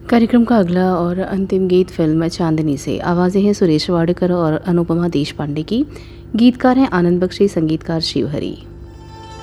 कार्यक्रम का अगला और अंतिम गीत फिल्म चांदनी से। आवाज़ें हैं सुरेश वाडकर और अनुपमा देशपांडे की। गीतकार हैं आनंद बख्शी, संगीतकार शिवहरी।